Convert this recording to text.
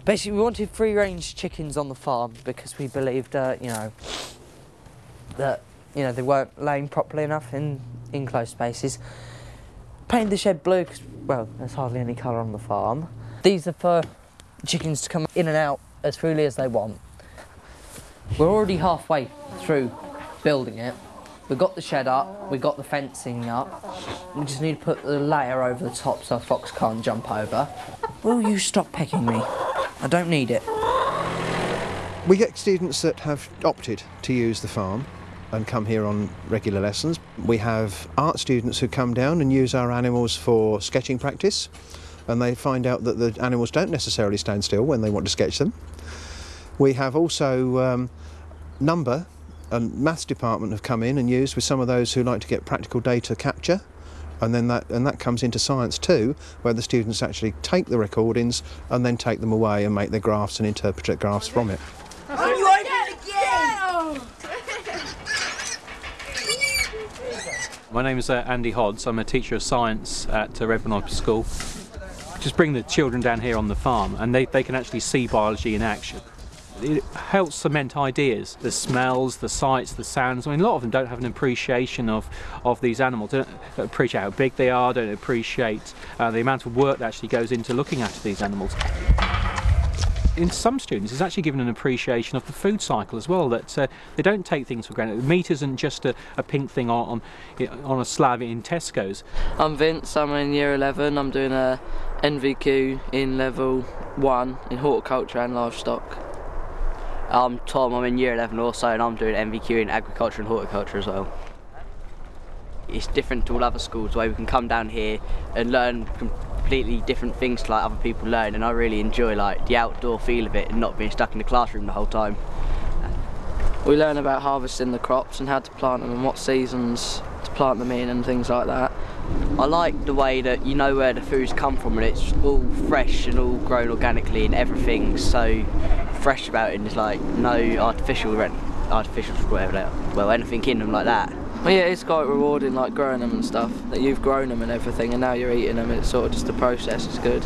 Basically, we wanted free-range chickens on the farm because we believed, that they weren't laying properly enough in enclosed spaces. Painted the shed blue because, well, there's hardly any colour on the farm. These are for chickens to come in and out as freely as they want. We're already halfway through building it. We've got the shed up, we've got the fencing up. We just need to put the layer over the top so a fox can't jump over. Will you stop pecking me? I don't need it. We get students that have opted to use the farm and come here on regular lessons. We have art students who come down and use our animals for sketching practice, and they find out that the animals don't necessarily stand still when they want to sketch them. We have also number and maths department have come in and used with some of those who like to get practical data capture, and then that comes into science too, where the students actually take the recordings and then take them away and make their graphs and interpret graphs from it. My name is Andy Hodds. I'm a teacher of science at Redburn School. Just bring the children down here on the farm and they can actually see biology in action. It helps cement ideas, the smells, the sights, the sounds. I mean, a lot of them don't have an appreciation of these animals, don't appreciate how big they are, don't appreciate the amount of work that actually goes into looking after these animals. In some students, it's actually given an appreciation of the food cycle as well, that they don't take things for granted. Meat isn't just a pink thing on a slab in Tesco's. I'm Vince, I'm in year 11, I'm doing a NVQ in level 1 in horticulture and livestock. I'm Tom, I'm in year 11 also, and I'm doing NVQ in agriculture and horticulture as well. It's different to all other schools where we can come down here and learn completely different things to like other people learn, and I really enjoy like the outdoor feel of it and not being stuck in the classroom the whole time. We learn about harvesting the crops and how to plant them and what seasons to plant them in and things like that. I like the way that you know where the food's come from and it's all fresh and all grown organically and everything's so fresh about it, and there's like no artificials or whatever, well, anything in them like that. Well, yeah, it's quite rewarding, like growing them and stuff, that you've grown them and everything and now you're eating them, and it's sort of just the process is good.